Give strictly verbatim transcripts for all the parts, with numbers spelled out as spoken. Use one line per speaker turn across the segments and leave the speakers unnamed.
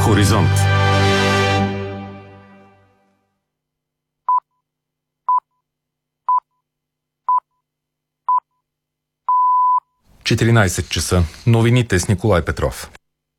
Хоризонт. четиринайсет часа. Новините с Николай Петров.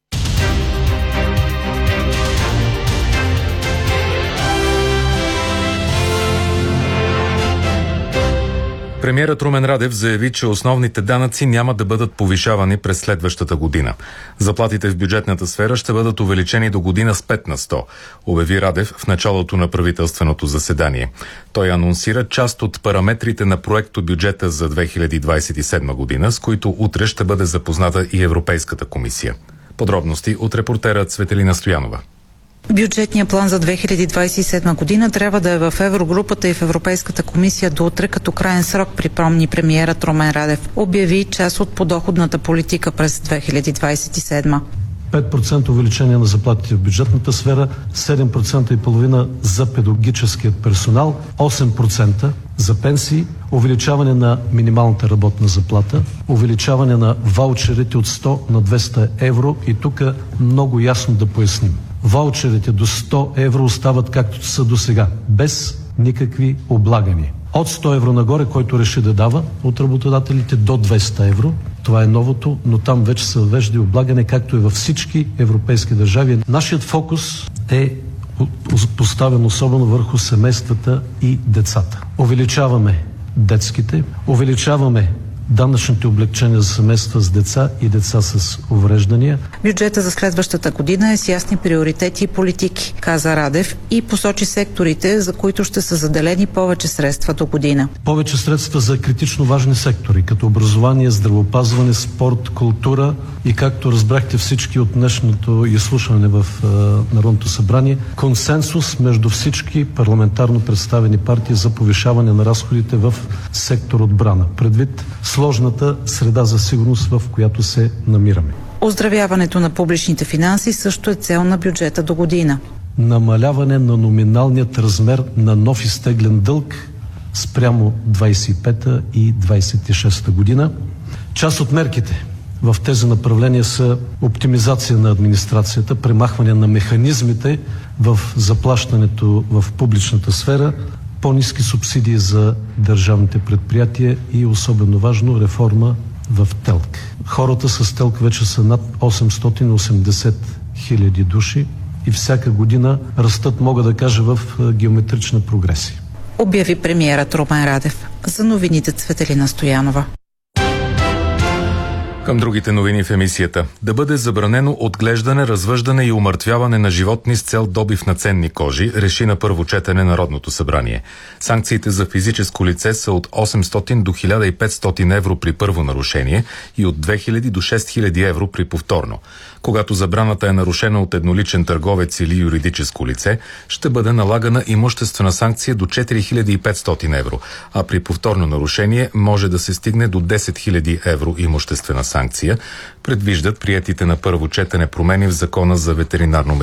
Премиерът Румен Радев заяви, че основните данъци няма да бъдат повишавани през следващата година. Заплатите в бюджетната сфера ще бъдат увеличени до година с пет на сто, обяви Радев в началото на правителственото заседание. Той анонсира част от параметрите на проекто бюджета за две хиляди двайсет и седма година, с които утре ще бъде запозната и Европейската комисия. Подробности от репортера Цветелина Стоянова.
Бюджетният план за две хиляди двайсет и седма година трябва да е в Еврогрупата и в Европейската комисия до утре, като крайен срок, припомни премиерът Румен Радев. Обяви част от подоходната политика през две хиляди двайсет и седма.
пет процента увеличение на заплатите в бюджетната сфера, седем процента и половина за педагогическият персонал, осем процента за пенсии, увеличаване на минималната работна заплата, увеличаване на ваучерите от сто на двеста евро и тук много ясно да поясним. Ваучерите до сто евро остават както са до сега, без никакви облагания. От сто евро нагоре, който реши да дава от работодателите, до двеста евро. Това е новото, но там вече се въвежда и облагане, както и във всички европейски държави. Нашият фокус е поставен особено върху семействата и децата. Увеличаваме детските, увеличаваме данъчните облекчения за семейства с деца и деца с увреждания.
Бюджета за следващата година е с ясни приоритети и политики, каза Радев, и посочи секторите, за които ще са заделени повече средства до година.
Повече средства за критично важни сектори, като образование, здравеопазване, спорт, култура и, както разбрахте всички от днешното изслушване в е, Народното събрание, консенсус между всички парламентарно представени партии за повишаване на разходите в сектор отбрана, предвид сложната среда за сигурност, в която се намираме.
Оздравяването на публичните финанси също е цел на бюджета до година.
Намаляване на номиналният размер на нов изтеглен дълг спрямо двайсет и пета и двайсет и шеста година. Част от мерките в тези направления са оптимизация на администрацията, премахване на механизмите в заплащането в публичната сфера, по-ниски субсидии за държавните предприятия и, особено важно, реформа в ТЕЛК. Хората с ТЕЛК вече са над осемстотин и осемдесет хиляди души и всяка година растат, мога да кажа, в геометрична прогресия.
Обяви премиерът Румен Радев. За новините Цветелина Стоянова.
Към другите новини в емисията. Да бъде забранено отглеждане, развъждане и умъртвяване на животни с цел добив на ценни кожи, реши на първо четене Народното събрание. Санкциите за физическо лице са от осемстотин до хиляда и петстотин евро при първо нарушение и от две хиляди до шест хиляди евро при повторно. Когато забраната е нарушена от едноличен търговец или юридическо лице, ще бъде налагана имуществена санкция до четири хиляди и петстотин евро, а при повторно нарушение може да се стигне до десет хиляди евро имуществена санкция, предвиждат приетите на първо четене промени в Закона за ветеринарно